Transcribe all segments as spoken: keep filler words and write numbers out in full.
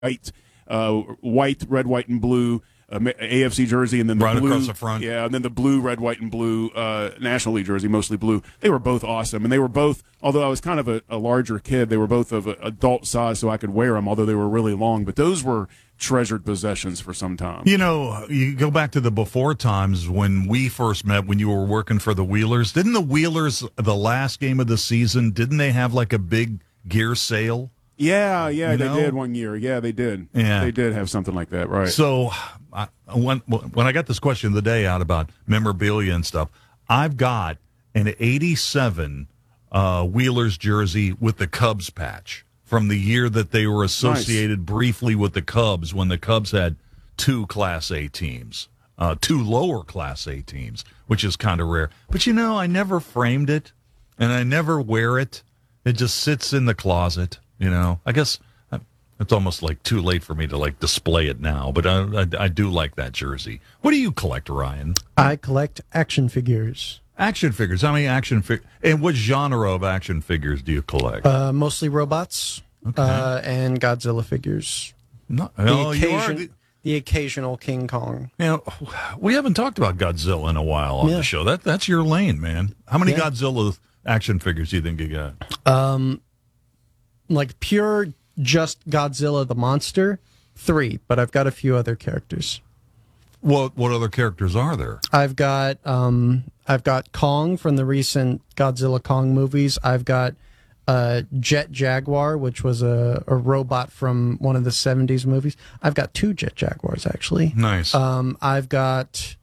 white, uh, white, red, white, and blue uh, A F C jersey, and then the right blue, across the front. Yeah, and then the blue, red, white, and blue uh, National League jersey, mostly blue. They were both awesome, and they were both. Although I was kind of a, a larger kid, they were both of adult size, so I could wear them. Although they were really long, but those were treasured possessions for some time. You know, you go back to the before times when we first met, when you were working for the Wheelers. Didn't the Wheelers, the last game of the season, didn't they have like a big gear sale? Yeah, yeah, you they know? did one year. Yeah, they did. Yeah. They did have something like that, right. So I, when, when I got this question of the day out about memorabilia and stuff, I've got an eighty-seven uh, Wheelers jersey with the Cubs patch from the year that they were associated nice. briefly with the Cubs when the Cubs had two Class A teams, uh, two lower Class A teams, which is kind of rare. But, you know, I never framed it, and I never wear it. It just sits in the closet, you know. I guess it's almost like too late for me to, like, display it now, but I, I, I do like that jersey. What do you collect, Ryan? I collect action figures. Action figures. How many action figures? And what genre of action figures do you collect? Uh, mostly robots okay. uh, and Godzilla figures. No, the, no occasion, the, the occasional King Kong. You know, we haven't talked about Godzilla in a while on yeah. the show. That That's your lane, man. How many yeah. Godzilla action figures do you think you got? Um, like pure just Godzilla the monster, three, but I've got a few other characters. What what other characters are there? I've got um I've got Kong from the recent Godzilla Kong movies. I've got uh, Jet Jaguar, which was a, a robot from one of the seventies movies. I've got two Jet Jaguars actually. Nice. Um, I've got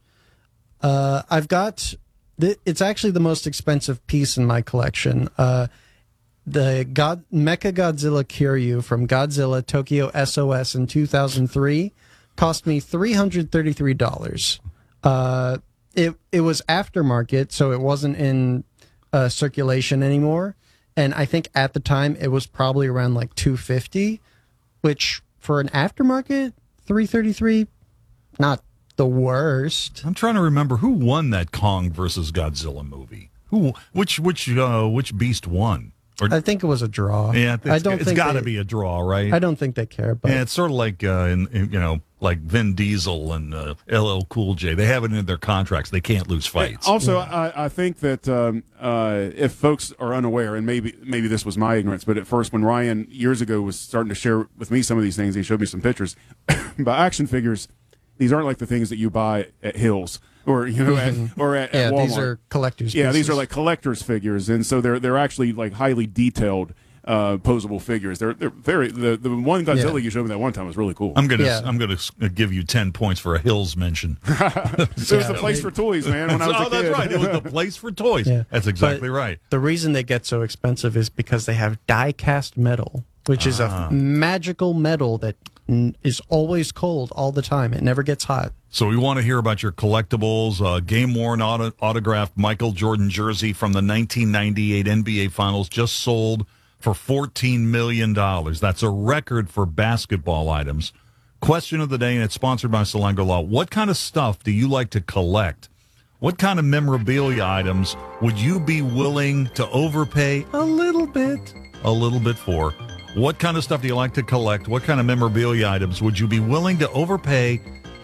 uh, I've got th- it's actually the most expensive piece in my collection. Uh, the God Mecha Godzilla Kiryu from Godzilla Tokyo S O S in two thousand three. Cost me three hundred thirty-three dollars. Uh, it it was aftermarket, so it wasn't in uh, circulation anymore. And I think at the time it was probably around like two hundred fifty dollars, which for an aftermarket, three hundred thirty-three dollars, not the worst. I'm trying to remember who won that Kong versus Godzilla movie. Who, which, which, uh, which beast won? Or, I think it was a draw. Yeah, it's, I don't it's think got to they, be a draw, right? I don't think they care. But yeah, it's sort of like uh, in, in you know, like Vin Diesel and uh, L L Cool J. They have it in their contracts; they can't lose fights. Also, yeah. I, I think that um, uh, if folks are unaware, and maybe maybe this was my ignorance, but at first, when Ryan years ago was starting to share with me some of these things, he showed me some pictures. By action figures, these aren't like the things that you buy at Hills. Or you know, at, or at, yeah, at Walmart. These are collectors. Yeah, pieces. these are like collectors figures, and so they're they're actually like highly detailed, uh, posable figures. They're they're very the the one Godzilla yeah. you showed me that one time was really cool. I'm gonna yeah. I'm gonna give you ten points for a Hills mention. It was Yeah. the place for toys, man. When I was oh, a kid. that's right. It was the place for toys. Yeah. That's exactly But right. The reason they get so expensive is because they have die-cast metal, which is Ah. a magical metal that n- is always cold all the time. It never gets hot. So we want to hear about your collectibles. Uh, game-worn auto- autographed Michael Jordan jersey from the nineteen ninety-eight N B A Finals just sold for fourteen million dollars. That's a record for basketball items. Question of the day, and it's sponsored by Salango Law. What kind of stuff do you like to collect? What kind of memorabilia items would you be willing to overpay a little bit, a little bit for? What kind of stuff do you like to collect? What kind of memorabilia items would you be willing to overpay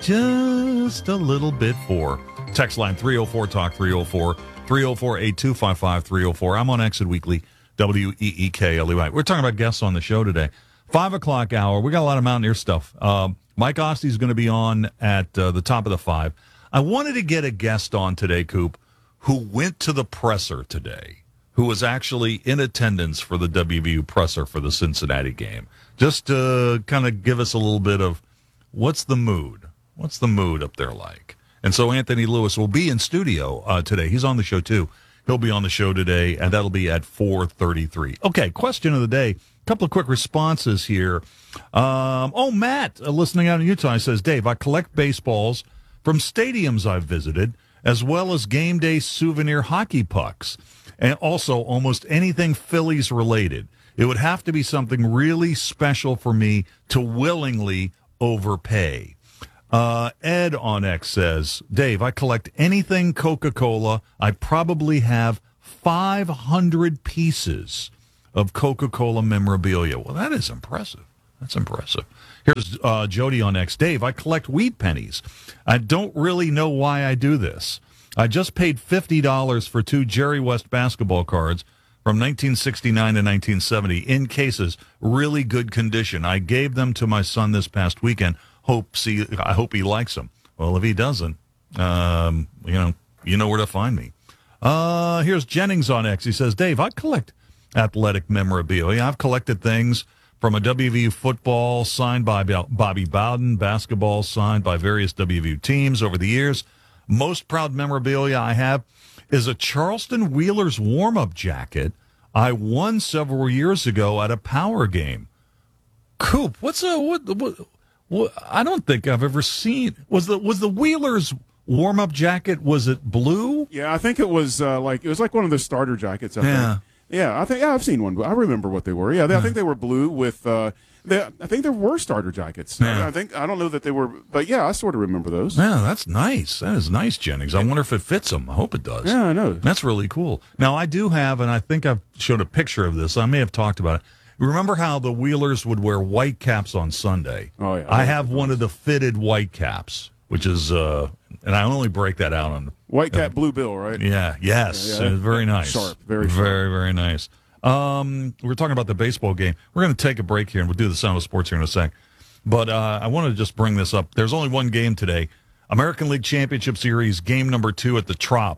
just a little bit for? Text line three oh four talk three oh four, three oh four, eight two five five, three oh four. I'm on Exit Weekly, W E E K L E Y. We're talking about guests on the show today. Five o'clock hour. We got a lot of Mountaineer stuff. Um, Mike Oste is going to be on at uh, the top of the five. I wanted to get a guest on today, Coop, who went to the presser today, who was actually in attendance for the W V U presser for the Cincinnati game. Just to kind of give us a little bit of what's the mood? What's the mood up there like? And so Anthony Lewis will be in studio uh, today. He's on the show, too. He'll be on the show today, and that'll be at four thirty-three. Okay, question of the day. A couple of quick responses here. Um, oh, Matt, uh, listening out in Utah, says, Dave, I collect baseballs from stadiums I've visited, as well as game day souvenir hockey pucks, and also almost anything Phillies related. It would have to be something really special for me to willingly overpay. Uh, Ed on X says, Dave, I collect anything Coca-Cola. I probably have five hundred pieces of Coca-Cola memorabilia. Well, that is impressive. That's impressive. Here's uh, Jody on X. Dave, I collect weed pennies. I don't really know why I do this. I just paid fifty dollars for two Jerry West basketball cards from nineteen sixty-nine to nineteen seventy in cases, really good condition. I gave them to my son this past weekend. Hope see, I hope he likes them. Well, if he doesn't, um, you know, you know where to find me. Uh, here's Jennings on X. He says, Dave, I collect athletic memorabilia. I've collected things from a W V U football signed by Bobby Bowden, basketball signed by various W V U teams over the years. Most proud memorabilia I have is a Charleston Wheelers warm-up jacket I won several years ago at a Power game. Coop, what's a what, what, what? I don't think I've ever seen. Was the was the Wheelers warm-up jacket? Was it blue? Yeah, I think it was uh, like it was like one of the starter jackets. I Yeah. think. Yeah, I think yeah, I've seen one. I remember what they were. Yeah, they, I think they were blue with. Uh, they, I think there were starter jackets. Yeah. I think I don't know that they were, but yeah, I sort of remember those. Yeah, that's nice. That is nice, Jennings. I wonder if it fits them. I hope it does. Yeah, I know. That's really cool. Now, I do have, and I think I've showed a picture of this. I may have talked about it. Remember how the Wheelers would wear white caps on Sunday? Oh, yeah. I have one of the fitted white caps, which is, uh, and I only break that out on. White cap, blue bill, right? Yeah, yes. Yeah, yeah. It's very nice. Sharp, very sharp. Very, very nice. Um, we're talking about the baseball game. We're going to take a break here, and we'll do the Sound of Sports here in a sec. But uh, I want to just bring this up. There's only one game today. American League Championship Series, game number two at the Trop.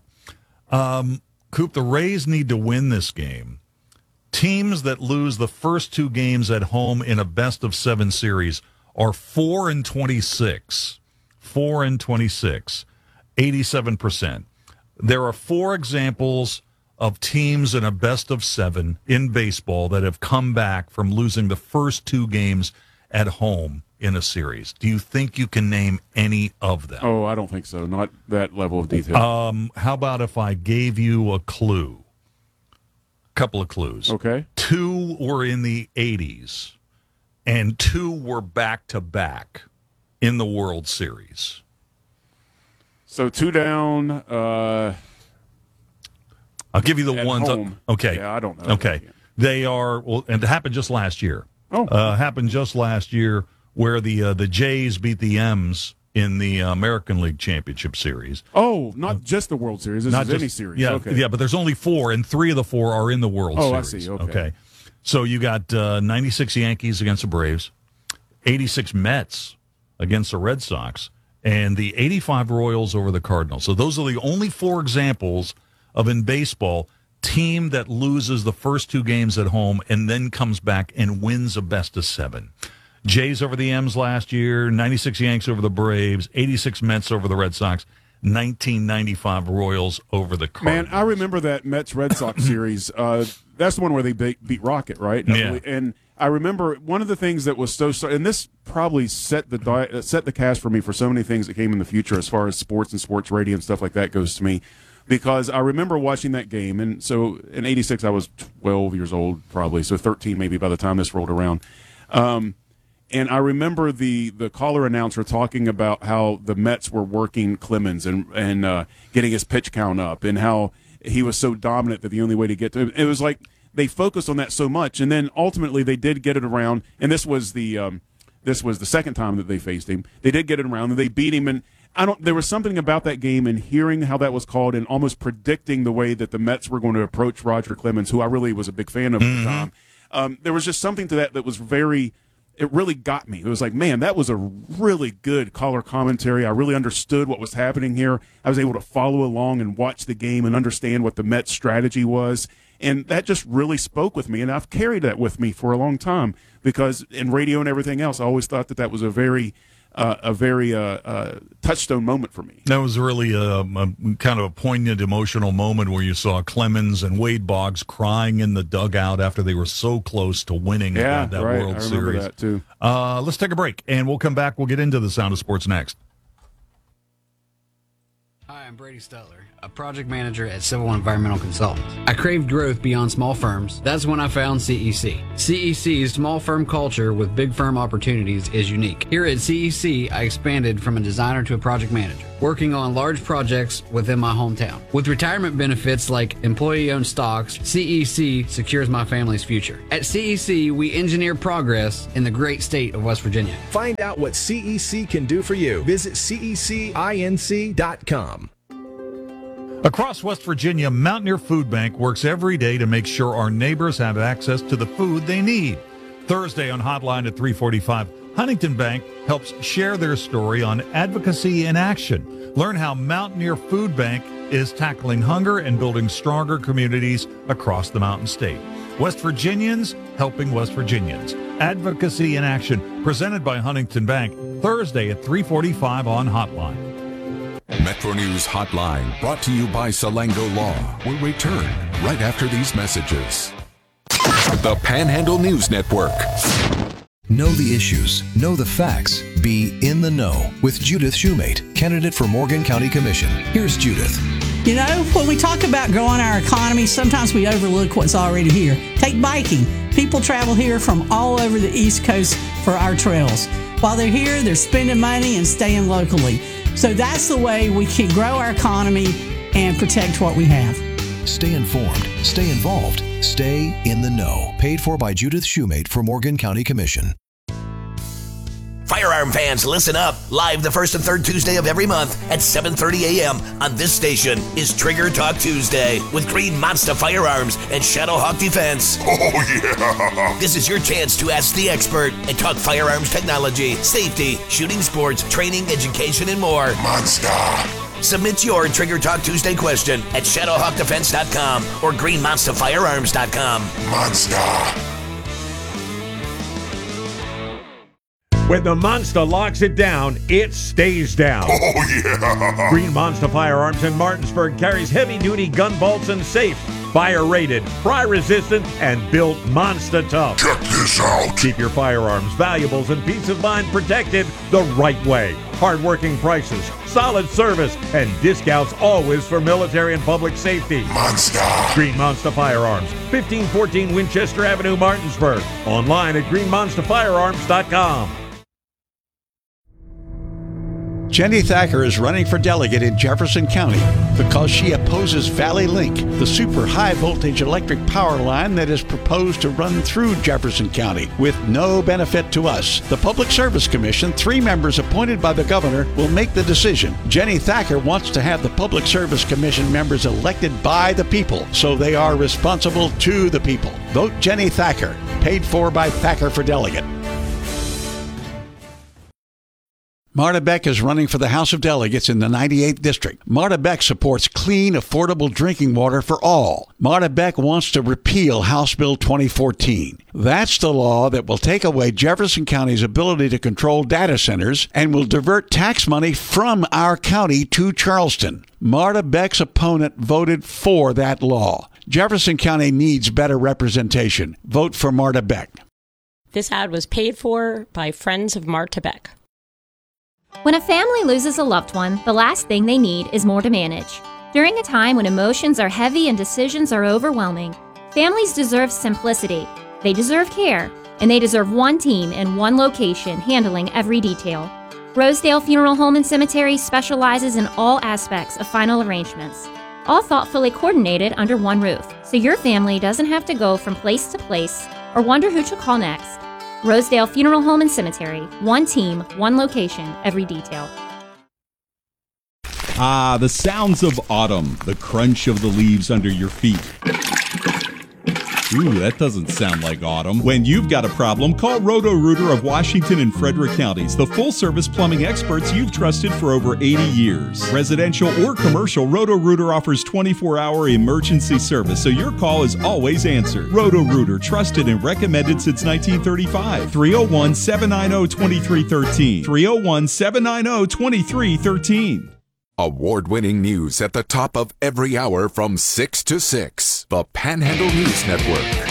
Um, Coop, the Rays need to win this game. Teams that lose the first two games at home in a best-of-seven series are four and twenty-six. four and twenty-six. eighty-seven percent. There are four examples of teams in a best-of-seven in baseball that have come back from losing the first two games at home in a series. Do you think you can name any of them? Oh, I don't think so. Not that level of detail. Um, how about if I gave you a clue? A couple of clues. Okay. Two were in the eighties, and two were back-to-back in the World Series. So two down. Uh, I'll give you the At ones. home. Okay. Yeah, I don't know. Okay. They are, well, and it happened just last year. Oh. Uh, happened just last year where the uh, the Jays beat the M's in the uh, American League Championship Series. oh, not just the World Series. This Not is just any series. Yeah, Okay. yeah, but there's only four, and three of the four are in the World Oh, I Series. see. Okay. So you got uh, ninety-six Yankees against the Braves, eighty-six Mets against the Red Sox, and the eighty-five Royals over the Cardinals. So those are the only four examples of, in baseball, team that loses the first two games at home and then comes back and wins a best of seven. Jays over the M's last year, ninety-six Yanks over the Braves, eighty-six Mets over the Red Sox, nineteen ninety-five Royals over the Cardinals. Man, I remember that Mets Red Sox series. Uh, that's the one where they beat, beat Rocket, right? Yeah. And I remember one of the things that was so, and this probably set the di- set the cast for me for so many things that came in the future as far as sports and sports radio and stuff like that goes to me. Because I remember watching that game, and so in eighty-six I was twelve years old probably, so thirteen maybe by the time this rolled around. Um, and I remember the, the caller announcer talking about how the Mets were working Clemens and, and uh, getting his pitch count up, and how he was so dominant that the only way to get to him, it was like they focused on that so much, and then ultimately they did get it around, and this was the um, this was the second time that they faced him. They did get it around, and they beat him, and I don't. There was something about that game and hearing how that was called and almost predicting the way that the Mets were going to approach Roger Clemens, who I really was a big fan of Mm-hmm. at the time. Um, there was just something to that that was very. It really got me. It was like, man, that was a really good color commentary. I really understood what was happening here. I was able to follow along and watch the game and understand what the Mets' strategy was. And that just really spoke with me. And I've carried that with me for a long time because in radio and everything else, I always thought that that was a very Uh, a very uh, uh, touchstone moment for me. That was really a, a kind of a poignant, emotional moment where you saw Clemens and Wade Boggs crying in the dugout after they were so close to winning Yeah, that, that right. World I remember Series. that too. Uh, let's take a break, and we'll come back. We'll get into the Sound of Sports next. Hi, I'm Brady Stutler, a project manager at Civil Environmental Consultants. I craved growth beyond small firms. That's when I found C E C. C E C's small firm culture with big firm opportunities is unique. Here at C E C, I expanded from a designer to a project manager, working on large projects within my hometown. With retirement benefits like employee-owned stocks, C E C secures my family's future. At C E C, we engineer progress in the great state of West Virginia. Find out what C E C can do for you. Visit C E C inc dot com. Across West Virginia, Mountaineer Food Bank works every day to make sure our neighbors have access to the food they need. Thursday on Hotline at three forty-five, Huntington Bank helps share their story on advocacy in action. Learn how Mountaineer Food Bank is tackling hunger and building stronger communities across the Mountain State. West Virginians helping West Virginians. Advocacy in Action, presented by Huntington Bank, Thursday at three forty-five on Hotline. Metro News Hotline, brought to you by Salango Law, will return right after these messages. The Panhandle News Network. Know the issues, know the facts, be in the know with Judith Shoemate, candidate for Morgan County Commission. Here's Judith. You know, when we talk about growing our economy, sometimes we overlook what's already here. Take biking. People travel here from all over the East Coast for our trails. While they're here, they're spending money and staying locally. So that's the way we can grow our economy and protect what we have. Stay informed, stay involved, stay in the know. Paid for by Judith Shoemate for Morgan County Commission. Firearm fans, listen up. Live the first and third Tuesday of every month at seven thirty a.m. on this station is Trigger Talk Tuesday with Green Monster Firearms and Shadowhawk Defense. Oh, yeah. This is your chance to ask the expert and talk firearms technology, safety, shooting sports, training, education, and more. Monster. Submit your Trigger Talk Tuesday question at shadowhawk defense dot com or green monster firearms dot com. Monster. When the Monster locks it down, it stays down. Oh, yeah. Green Monster Firearms in Martinsburg carries heavy-duty gun bolts and safes. Fire-rated, fry-resistant, and built monster tough. Check this out. Keep your firearms, valuables, and peace of mind protected the right way. Hard-working prices, solid service, and discounts always for military and public safety. Monster. Green Monster Firearms, fifteen fourteen Winchester Avenue, Martinsburg. Online at green monster firearms dot com. Jenny Thacker is running for delegate in Jefferson County because she opposes Valley Link, the super high voltage electric power line that is proposed to run through Jefferson County with no benefit to us. The Public Service Commission, three members appointed by the governor, will make the decision. Jenny Thacker wants to have the Public Service Commission members elected by the people, so they are responsible to the people. Vote Jenny Thacker, paid for by Thacker for Delegate. Marta Beck is running for the House of Delegates in the ninety-eighth District. Marta Beck supports clean, affordable drinking water for all. Marta Beck wants to repeal House Bill twenty fourteen. That's the law that will take away Jefferson County's ability to control data centers and will divert tax money from our county to Charleston. Marta Beck's opponent voted for that law. Jefferson County needs better representation. Vote for Marta Beck. This ad was paid for by Friends of Marta Beck. When a family loses a loved one, the last thing they need is more to manage. During a time when emotions are heavy and decisions are overwhelming, families deserve simplicity, they deserve care, and they deserve one team in one location handling every detail. Rosedale Funeral Home and Cemetery specializes in all aspects of final arrangements, all thoughtfully coordinated under one roof, so your family doesn't have to go from place to place or wonder who to call next. Rosedale Funeral Home and Cemetery. One team, one location, every detail. Ah, the sounds of autumn, the crunch of the leaves under your feet. Ooh, that doesn't sound like autumn. When you've got a problem, call Roto-Rooter of Washington and Frederick counties, the full-service plumbing experts you've trusted for over eighty years. Residential or commercial, Roto-Rooter offers twenty-four hour emergency service, so your call is always answered. Roto-Rooter, trusted and recommended since nineteen thirty-five. three oh one, seven nine oh, two three one three. three oh one, seven nine oh, two three one three. Award-winning news at the top of every hour from six to six. The Panhandle News Network.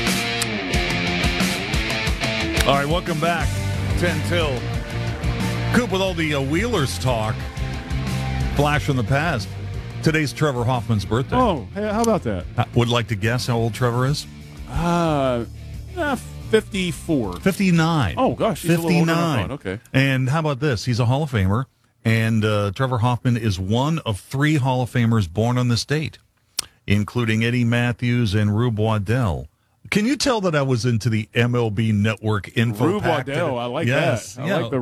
All right, welcome back. ten till. Coop with all the uh, Wheelers talk. Flash from the past. Today's Trevor Hoffman's birthday. Oh, hey, how about that? Uh, would like to guess how old Trevor is? Uh, uh fifty-four. fifty-nine. Oh, gosh. He's fifty-nine. A little older than I thought. Okay. And how about this? He's a Hall of Famer, and uh, Trevor Hoffman is one of three Hall of Famers born on this date, including Eddie Matthews and Rube Waddell. Can you tell that I was into the M L B Network info Rube pack Waddell, today? I like yes. that. I yeah. like the